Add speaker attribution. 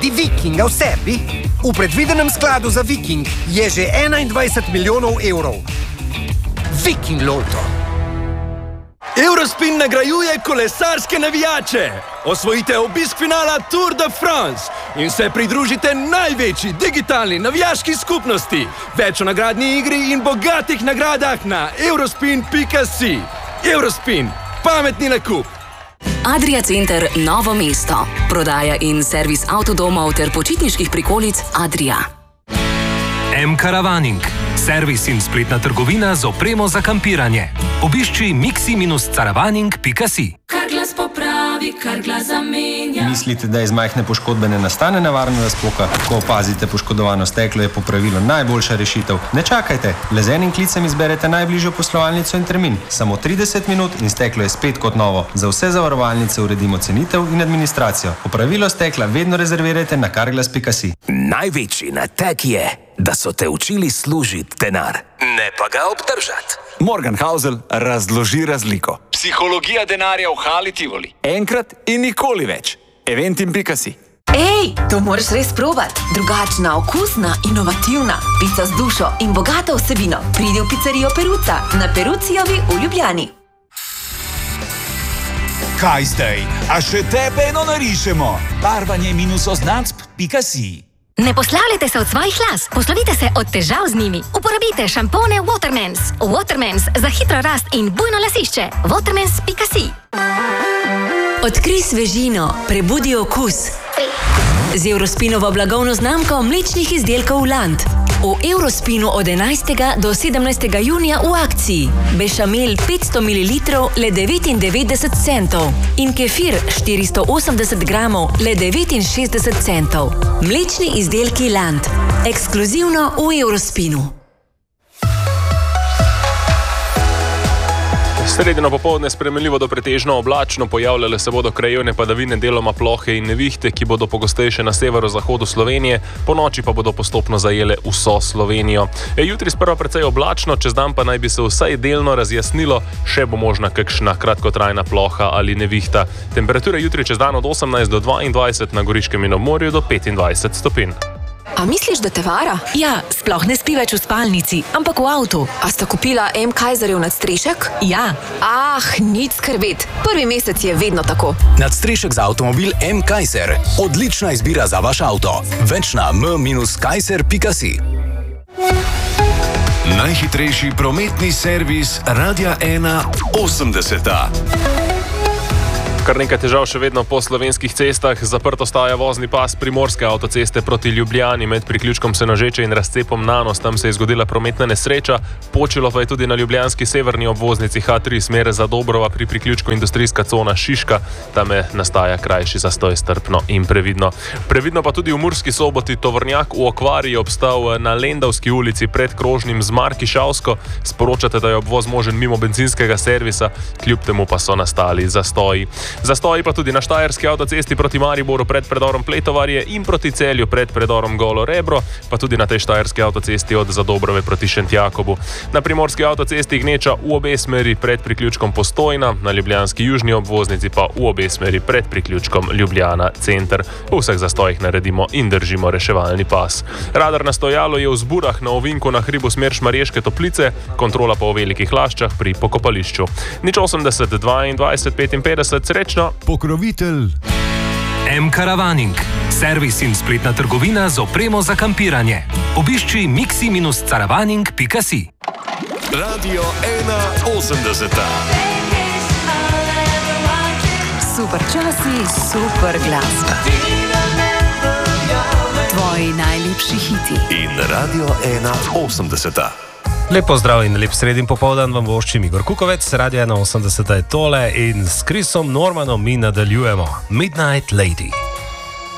Speaker 1: Radi Vikinga v sebi? V predvidenem skladu za Viking je že 21 milijonov evrov. Viking Lotto.
Speaker 2: Eurospin nagrajuje kolesarske navijače. Osvojite obisk finala Tour de France in se pridružite največji digitalni navijaški skupnosti. Več o nagradni igri in bogatih nagradah na eurospin.si. Eurospin. Pametni nakup.
Speaker 3: Adria Center Novo mesto. Prodaja in servis avtodomov ter počitniških prikolic Adria.
Speaker 4: M-Caravaning. Servis in spletna trgovina z opremo za kampiranje. Obišči mixi-caravaning.si.
Speaker 5: Kar glas popravi, kar glas zamenja.
Speaker 6: Mislite, da iz majhne poškodbe ne nastane nevarna razpoka? Ko opazite poškodovano steklo, je popravilo najboljša rešitev. Ne čakajte, le z enim klicem izberete najbližjo poslovalnico in termin. Samo 30 minut in steklo je spet kot novo. Za vse zavarovalnice uredimo cenitev in administracijo. Popravilo stekla vedno rezervirajte na carglass.si.
Speaker 7: Največji natek je, da so te učili služiti denar, ne pa ga obdržati.
Speaker 8: Morgan Housel razloži razliko.
Speaker 9: Psihologija denarja v Hali Tivoli.
Speaker 8: Enkrat in nikoli več. Eventim.si.
Speaker 10: Ej, to moraš res probati. Drugačna, okusna, inovativna. Pica z dušo in bogato vsebino. Pridi v pizzerijo Peruca na Perucijovi v Ljubljani.
Speaker 11: Kaj zdaj? A še tebe eno narišemo? barvanje-označb.si.
Speaker 12: Ne poslavljajte se od svojih las, poslovite se od težav z njimi. Uporabite šampone Watermans. Watermans za hitro rast in bujno lasišče. Watermans.si.
Speaker 13: Odkrij svežino, prebudi okus. Z Eurospinovo blagovno znamko mlečnih izdelkov Land. V Eurospinu od 11. do 17. junija v akciji. Bešamel 500 ml le 99 centov in kefir 480 gramov le 69 centov. Mlečni izdelki Land. Ekskluzivno v Eurospinu.
Speaker 14: Sredino popoldne spremenljivo do pretežno oblačno, pojavljale se bodo krajevne padavine, deloma plohe in nevihte, ki bodo pogostejše na severozahodu Slovenije, ponoči pa bodo postopno zajele vso Slovenijo. Jutri sprva precej oblačno, čez dan pa naj bi se vsaj delno razjasnilo, še bo možna kakšna kratkotrajna ploha ali nevihta. Temperature jutri čez dan od 18 do 22, na Goriškem in ob morju do 25 stopinj.
Speaker 10: A misliš, da te vara?
Speaker 13: Ja, sploh ne spi več v spalnici, ampak v avtu.
Speaker 10: A sta kupila M-Kaiserjev nadstrešek?
Speaker 13: Ja.
Speaker 10: Nič skrbeti. Prvi mesec je vedno tako.
Speaker 7: Nadstrešek za avtomobil M-Kaiser. Odlična izbira za vaš avto. Več na m-kaiser.si.
Speaker 15: Najhitrejši prometni servis Radia 1 80.
Speaker 14: Kar nekaj težav še vedno po slovenskih cestah. Zaprt ostaja vozni pas primorske avtoceste proti Ljubljani med priključkom Senožeče in razcepom Nanos. Tam se je zgodila prometna nesreča. Počilo pa je tudi na ljubljanski severni obvoznici H3 smer za Dobrova pri priključku industrijska cona Šiška. Tam nastaja krajši zastoj, strpno in previdno. Previdno pa tudi v Murski Soboti. Tovornjak v okvari je obstal na Lendavski ulici pred krožnim z Markišavsko. Sporočate, da je obvoz možen mimo bencinskega servisa, kljub temu pa so nastali zastoji. Zastoji pa tudi na štajerski avtocesti proti Mariboru pred predorom Pletovarje in proti Celju pred predorom Golo Rebro, pa tudi na tej štajerski avtocesti od Zadobrove proti Šentjakobu. Na primorski avtocesti gneča v obe smeri pred priključkom Postojna, na ljubljanski južni obvoznici pa v obe smeri pred priključkom Ljubljana center. V vseh zastojih naredimo in držimo reševalni pas. Radar na stojalu je v Zburah na ovinku na hribu smer Šmarješke Toplice, kontrola pa v Velikih Laščah pri pokopališču. 080 22 55
Speaker 11: Pokrovitelj
Speaker 4: M-Caravaning. Servis in spletna trgovina z opremo za kampiranje. Obišči mixi-caravaning.si.
Speaker 15: Radio 1 80.
Speaker 3: Super časi, super glasba. Tvoji najlepši hiti.
Speaker 15: In Radio 1 80.
Speaker 16: Lep pozdrav in lep sredin popoldan vam voščim Igor Kukovec, Radio 1 80 je tole in s Chrisom Normanom mi nadaljujemo. Midnight Lady.